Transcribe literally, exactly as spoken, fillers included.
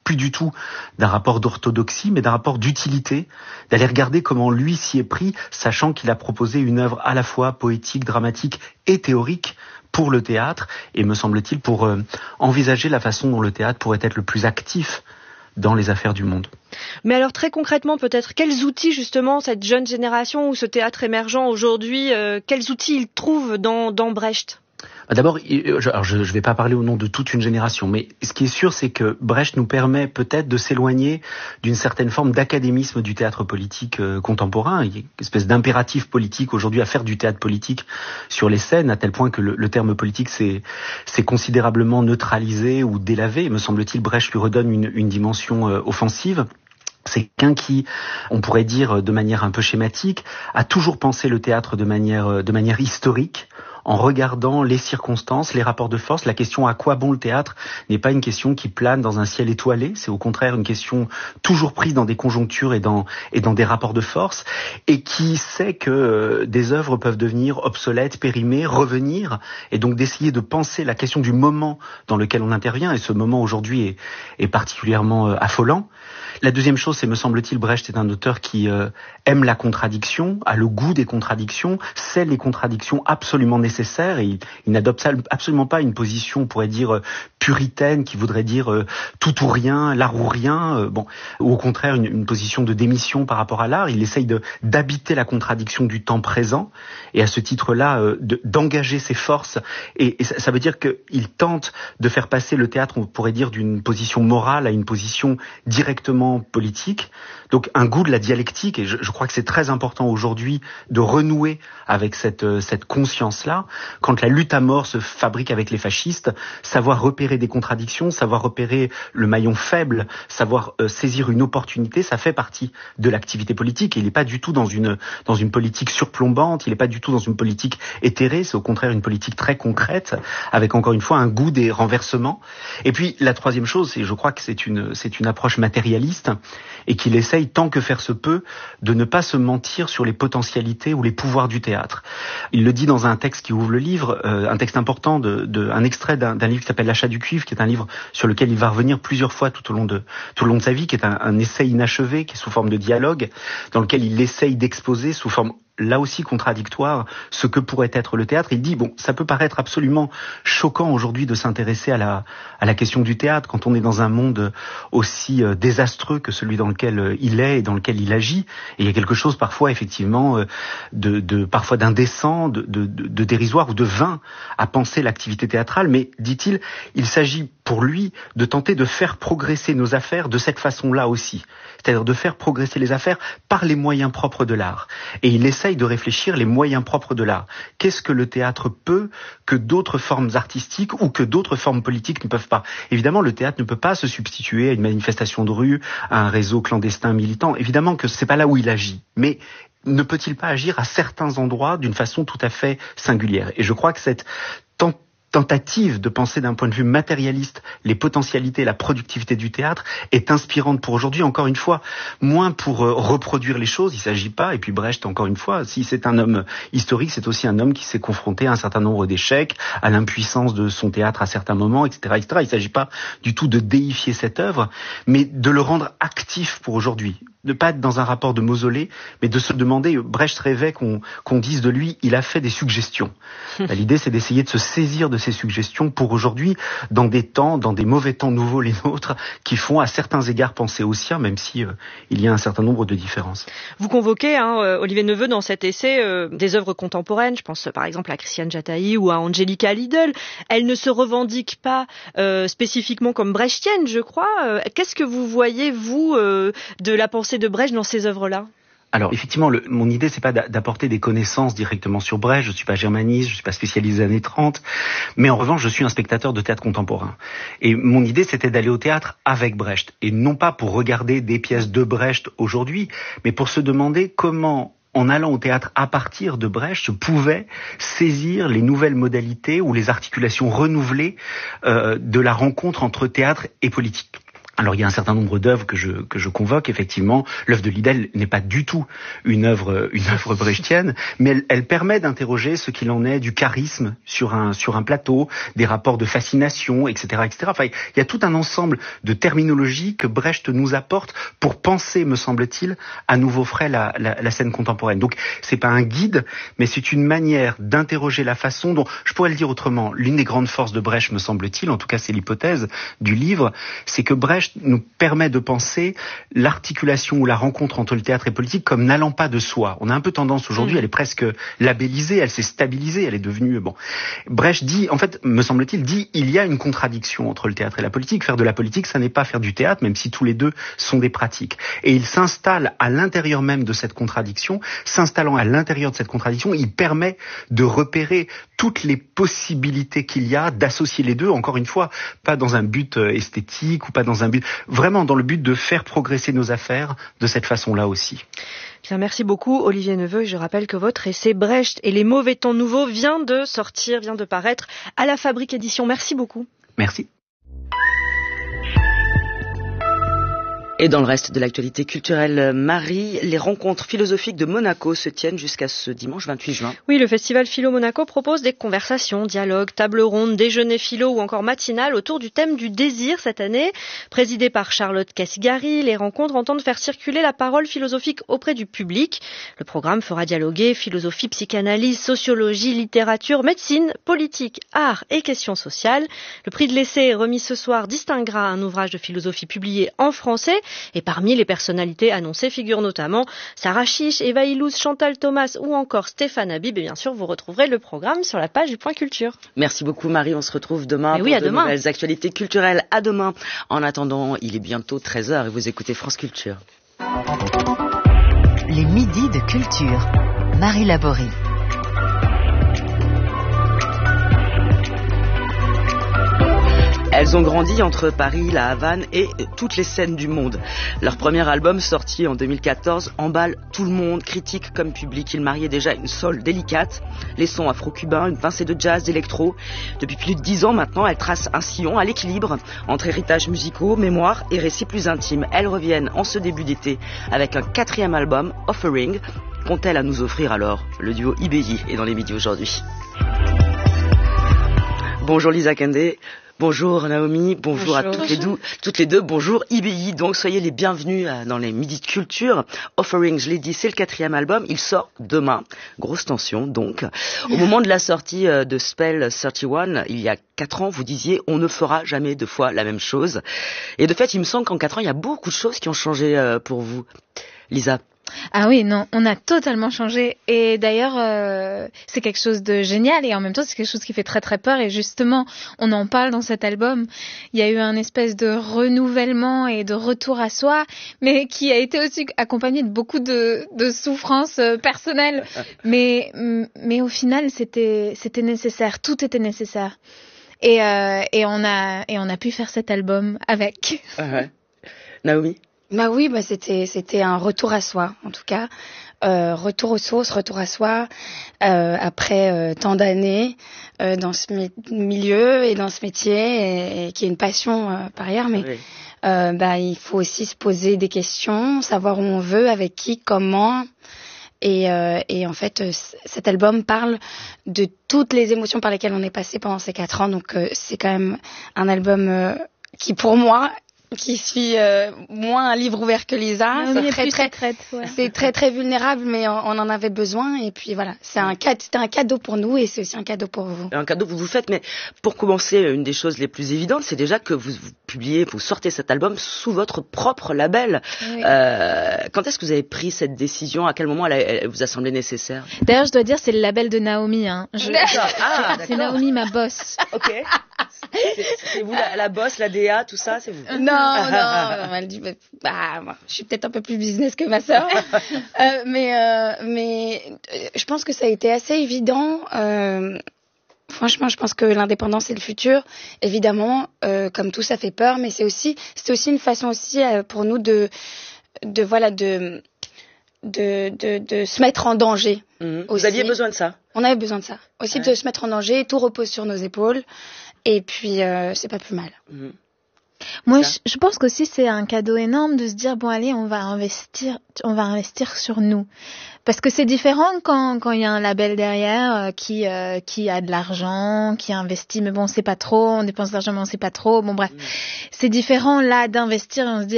plus du tout d'un rapport d'orthodoxie, mais d'un rapport d'utilité, d'aller regarder comment lui s'y est pris, sachant qu'il a proposé une œuvre à la fois poétique, dramatique et théorique pour le théâtre, et me semble-t-il pour euh, envisager la façon dont le théâtre pourrait être le plus actif dans les affaires du monde. Mais alors très concrètement peut-être, quels outils justement cette jeune génération ou ce théâtre émergent aujourd'hui, euh, quels outils ils trouvent dans, dans Brecht ? D'abord, je ne vais pas parler au nom de toute une génération, mais ce qui est sûr, c'est que Brecht nous permet peut-être de s'éloigner d'une certaine forme d'académisme du théâtre politique euh, contemporain. Il y a une espèce d'impératif politique aujourd'hui à faire du théâtre politique sur les scènes, à tel point que le, le terme politique s'est, s'est considérablement neutralisé ou délavé. Me semble-t-il, Brecht lui redonne une, une dimension euh, offensive. C'est quelqu'un qui, on pourrait dire de manière un peu schématique, a toujours pensé le théâtre de manière, de manière historique, en regardant les circonstances, les rapports de force. La question à quoi bon le théâtre n'est pas une question qui plane dans un ciel étoilé, c'est au contraire une question toujours prise dans des conjonctures et dans, et dans des rapports de force, et qui sait que euh, des œuvres peuvent devenir obsolètes, périmées, revenir, et donc d'essayer de penser la question du moment dans lequel on intervient, et ce moment aujourd'hui est, est particulièrement euh, affolant. La deuxième chose, c'est, me semble-t-il, Brecht est un auteur qui euh, aime la contradiction, a le goût des contradictions, sait les contradictions absolument nécessaires, et il, il n'adopte absolument pas une position, on pourrait dire, euh, puritaine, qui voudrait dire euh, tout ou rien, l'art ou rien, euh, bon, ou au contraire une, une position de démission par rapport à l'art. Il essaye de, d'habiter la contradiction du temps présent, et à ce titre-là, euh, de, d'engager ses forces, et, et ça, ça veut dire qu'il tente de faire passer le théâtre, on pourrait dire, d'une position morale à une position directement politique, donc un goût de la dialectique, et je, je crois que c'est très important aujourd'hui de renouer avec cette, cette conscience-là. Quand la lutte à mort se fabrique avec les fascistes, savoir repérer des contradictions, savoir repérer le maillon faible, savoir euh, saisir une opportunité, ça fait partie de l'activité politique, et il n'est pas du tout dans une, dans une politique surplombante, il n'est pas du tout dans une politique éthérée, c'est au contraire une politique très concrète, avec encore une fois un goût des renversements. Et puis la troisième chose, c'est, je crois que c'est une, c'est une approche matérialiste, et qu'il essaye, tant que faire se peut, de ne pas se mentir sur les potentialités ou les pouvoirs du théâtre. Il le dit dans un texte qui ouvre le livre, euh, un texte important, de, de, un extrait d'un, d'un livre qui s'appelle L'achat du cuivre, qui est un livre sur lequel il va revenir plusieurs fois tout au long de, tout au long de sa vie, qui est un, un essai inachevé, qui est sous forme de dialogue, dans lequel il essaye d'exposer sous forme là aussi contradictoire, ce que pourrait être le théâtre. Il dit, bon, ça peut paraître absolument choquant aujourd'hui de s'intéresser à la, à la question du théâtre quand on est dans un monde aussi euh, désastreux que celui dans lequel euh, il est et dans lequel il agit. Et il y a quelque chose parfois, effectivement, euh, de, de, parfois d'indécent, de, de, de, de dérisoire ou de vain à penser l'activité théâtrale. Mais, dit-il, il s'agit pour lui de tenter de faire progresser nos affaires de cette façon-là aussi. C'est-à-dire de faire progresser les affaires par les moyens propres de l'art. Et il essaye de réfléchir les moyens propres de l'art. Qu'est-ce que le théâtre peut que d'autres formes artistiques ou que d'autres formes politiques ne peuvent pas? Évidemment, le théâtre ne peut pas se substituer à une manifestation de rue, à un réseau clandestin militant. Évidemment que c'est pas là où il agit. Mais ne peut-il pas agir à certains endroits d'une façon tout à fait singulière? Et je crois que cette tentative tentative de penser d'un point de vue matérialiste les potentialités, la productivité du théâtre est inspirante pour aujourd'hui, encore une fois, moins pour euh, reproduire les choses, il ne s'agit pas, et puis Brecht, encore une fois, si c'est un homme historique, c'est aussi un homme qui s'est confronté à un certain nombre d'échecs, à l'impuissance de son théâtre à certains moments, et cetera, et cetera. Il ne s'agit pas du tout de déifier cette œuvre, mais de le rendre actif pour aujourd'hui. Ne pas être dans un rapport de mausolée, mais de se demander, Brecht rêvait qu'on, qu'on dise de lui, il a fait des suggestions. L'idée, c'est d'essayer de se saisir de ces suggestions pour aujourd'hui, dans des temps, dans des mauvais temps nouveaux les nôtres, qui font à certains égards penser aux siens, même si euh, il y a un certain nombre de différences. Vous convoquez, hein, Olivier Neveu, dans cet essai, euh, des œuvres contemporaines, je pense par exemple à Christiane Jataï ou à Angelica Lidl. Elles ne se revendiquent pas euh, spécifiquement comme brechtiennes, je crois. Euh, qu'est-ce que vous voyez, vous, euh, de la pensée de Brecht dans ces œuvres-là? Alors effectivement, le, mon idée c'est pas d'apporter des connaissances directement sur Brecht, je suis pas germaniste, je suis pas spécialisé des années trente, mais en revanche je suis un spectateur de théâtre contemporain. Et mon idée c'était d'aller au théâtre avec Brecht, et non pas pour regarder des pièces de Brecht aujourd'hui, mais pour se demander comment, en allant au théâtre à partir de Brecht, je pouvais saisir les nouvelles modalités ou les articulations renouvelées euh, de la rencontre entre théâtre et politique. Alors il y a un certain nombre d'œuvres que je que je convoque effectivement. L'œuvre de Liddell n'est pas du tout une œuvre une œuvre brechtienne, mais elle, elle permet d'interroger ce qu'il en est du charisme sur un sur un plateau, des rapports de fascination, et cetera, et cetera. Enfin, il y a tout un ensemble de terminologies que Brecht nous apporte pour penser, me semble-t-il, à nouveau frais la, la, la scène contemporaine. Donc c'est pas un guide, mais c'est une manière d'interroger la façon dont, je pourrais le dire autrement, l'une des grandes forces de Brecht, me semble-t-il, en tout cas c'est l'hypothèse du livre, c'est que Brecht nous permet de penser l'articulation ou la rencontre entre le théâtre et politique comme n'allant pas de soi. On a un peu tendance aujourd'hui, mmh. elle est presque labellisée, elle s'est stabilisée, elle est devenue... bon. Brecht dit, en fait, me semble-t-il, dit il y a une contradiction entre le théâtre et la politique. Faire de la politique, ça n'est pas faire du théâtre, même si tous les deux sont des pratiques. Et il s'installe à l'intérieur même de cette contradiction. S'installant à l'intérieur de cette contradiction, il permet de repérer toutes les possibilités qu'il y a d'associer les deux, encore une fois, pas dans un but esthétique ou pas dans un but... vraiment dans le but de faire progresser nos affaires de cette façon-là aussi. Bien, merci beaucoup Olivier Neveu. Je rappelle que votre essai Brecht et les mauvais temps nouveaux vient de sortir, vient de paraître à la Fabrique Édition. Merci beaucoup. Merci. Et dans le reste de l'actualité culturelle, Marie, les rencontres philosophiques de Monaco se tiennent jusqu'à ce dimanche vingt-huit juin. Oui, le festival Philo Monaco propose des conversations, dialogues, tables rondes, déjeuners philo ou encore matinales autour du thème du désir cette année. Présidé par Charlotte Cassigari, les rencontres entendent faire circuler la parole philosophique auprès du public. Le programme fera dialoguer philosophie, psychanalyse, sociologie, littérature, médecine, politique, art et questions sociales. Le prix de l'essai remis ce soir distinguera un ouvrage de philosophie publié en français. Et parmi les personnalités annoncées figurent notamment Sarah Chiche, Eva Illouz, Chantal Thomas ou encore Stéphane Habib. Et bien sûr, vous retrouverez le programme sur la page du Point Culture. Merci beaucoup Marie, on se retrouve demain Mais pour oui, à de demain. nouvelles actualités culturelles. À demain. En attendant, il est bientôt treize heures et vous écoutez France Culture. Les midis de culture. Marie Laborie. Elles ont grandi entre Paris, la Havane et toutes les scènes du monde. Leur premier album, sorti en deux mille quatorze, emballe tout le monde, critique comme public. Il mariait déjà une soul délicate, les sons afro-cubains, une pincée de jazz, d'électro. Depuis plus de dix ans maintenant, elles tracent un sillon à l'équilibre entre héritages musicaux, mémoire et récits plus intimes. Elles reviennent en ce début d'été avec un quatrième album, Offering. Qu'ont-elles à nous offrir alors? Le duo I B I est dans les midis aujourd'hui. Bonjour Lisa Kendé. Bonjour Naomi, bonjour, bonjour à toutes les, deux, toutes les deux, bonjour I B I, donc soyez les bienvenus dans les midis de culture. Offering, je l'ai dit, c'est le quatrième album, il sort demain, grosse tension donc. Au moment de la sortie de Spell trente et un, il y a quatre ans, vous disiez on ne fera jamais deux fois la même chose. Et de fait, il me semble qu'en quatre ans, il y a beaucoup de choses qui ont changé pour vous. Lisa? Ah oui, non, on a totalement changé. Et d'ailleurs, euh, c'est quelque chose de génial et en même temps, c'est quelque chose qui fait très très peur. Et justement, on en parle dans cet album. Il y a eu un espèce de renouvellement et de retour à soi, mais qui a été aussi accompagné de beaucoup de, de souffrances personnelles. Mais, mais au final, c'était, c'était nécessaire. Tout était nécessaire. Et, euh, et on a, et on a pu faire cet album avec. Ouais. Naomi? Bah oui, bah c'était c'était un retour à soi en tout cas, euh, retour aux sources, retour à soi euh, après euh, tant d'années euh, dans ce mi- milieu et dans ce métier et, et qui est une passion euh, par ailleurs, mais oui. euh, bah il faut aussi se poser des questions, savoir où on veut, avec qui, comment. Et, euh, et en fait, euh, cet album parle de toutes les émotions par lesquelles on est passé pendant ces quatre ans, donc euh, c'est quand même un album euh, qui pour moi qui suis euh, moins un livre ouvert que Lisa, c'est très très, secrète, ouais. c'est très très vulnérable, mais on, on en avait besoin et puis voilà, c'est un cadeau, c'était un cadeau pour nous et c'est aussi un cadeau pour vous. Un cadeau que vous vous faites, mais pour commencer, une des choses les plus évidentes, c'est déjà que vous, vous publiez, vous sortez cet album sous votre propre label. Oui. Euh, quand est-ce que vous avez pris cette décision? À quel moment elle, elle vous a semblé nécessaire? D'ailleurs, je dois dire, c'est le label de Naomi. Hein. Je... Ah, c'est Naomi, ma boss. Ok. C'est, c'est vous la, la boss, la D A, tout ça, c'est vous? Non, non, elle dit, bah, moi, je suis peut-être un peu plus business que ma sœur, euh, mais euh, mais euh, je pense que ça a été assez évident. Euh, franchement, je pense que l'indépendance c'est le futur. Évidemment, euh, comme tout, ça fait peur, mais c'est aussi, c'est aussi une façon aussi euh, pour nous de, de voilà, de de de, de se mettre en danger. Mmh. Vous aviez besoin de ça? On avait besoin de ça. Aussi ouais. De se mettre en danger. Tout repose sur nos épaules. Et puis, euh, c'est pas plus mal. Mmh. Moi, je, je pense qu'aussi c'est un cadeau énorme de se dire bon allez, on va investir, on va investir sur nous. Parce que c'est différent quand quand il y a un label derrière euh, qui euh, qui a de l'argent, qui investit, mais bon, c'est pas trop, on dépense de l'argent, mais on sait pas trop. Bon bref, mmh. c'est différent là d'investir et on se dit